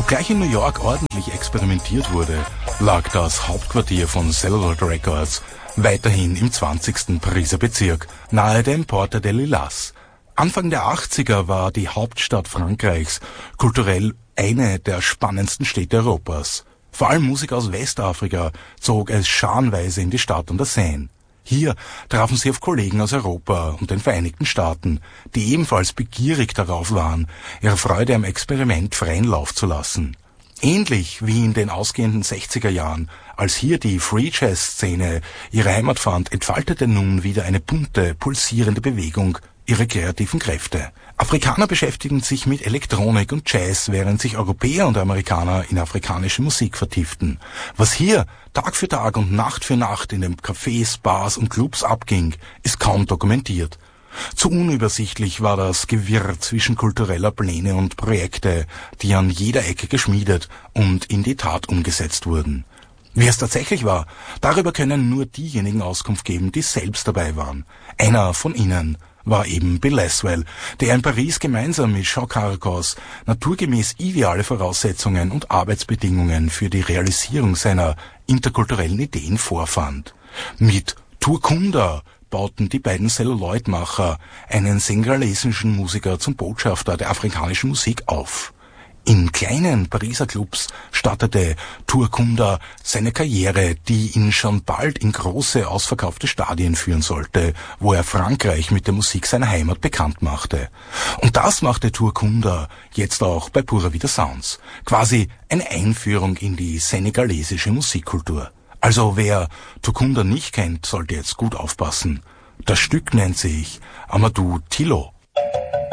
Obgleich in New York ordentlich experimentiert wurde, lag das Hauptquartier von Celluloid Records weiterhin im 20. Pariser Bezirk, nahe dem Porte de Lilas. Anfang der 80er war die Hauptstadt Frankreichs kulturell eine der spannendsten Städte Europas. Vor allem Musik aus Westafrika zog es scharenweise in die Stadt an der Seine. Hier trafen sie auf Kollegen aus Europa und den Vereinigten Staaten, die ebenfalls begierig darauf waren, ihre Freude am Experiment freien Lauf zu lassen. Ähnlich wie in den ausgehenden 60er Jahren, als hier die Free-Jazz-Szene ihre Heimat fand, entfaltete nun wieder eine bunte, pulsierende Bewegung ihre kreativen Kräfte. Afrikaner beschäftigten sich mit Elektronik und Jazz, während sich Europäer und Amerikaner in afrikanische Musik vertieften. Was hier Tag für Tag und Nacht für Nacht in den Cafés, Bars und Clubs abging, ist kaum dokumentiert. Zu unübersichtlich war das Gewirr zwischen kultureller Pläne und Projekte, die an jeder Ecke geschmiedet und in die Tat umgesetzt wurden. Wie es tatsächlich war, darüber können nur diejenigen Auskunft geben, die selbst dabei waren. Einer von ihnen war eben Bill Laswell, der in Paris gemeinsam mit Jean Carcos naturgemäß ideale Voraussetzungen und Arbeitsbedingungen für die Realisierung seiner interkulturellen Ideen vorfand. Mit Turkunda bauten die beiden Celluloid-Macher einen senegalesischen Musiker zum Botschafter der afrikanischen Musik auf. In kleinen Pariser Clubs startete Turkunda seine Karriere, die ihn schon bald in große, ausverkaufte Stadien führen sollte, wo er Frankreich mit der Musik seiner Heimat bekannt machte. Und das machte Turkunda jetzt auch bei Pura Vida Sounds. Quasi eine Einführung in die senegalesische Musikkultur. Also wer Turkunda nicht kennt, sollte jetzt gut aufpassen. Das Stück nennt sich Amadou Tilo.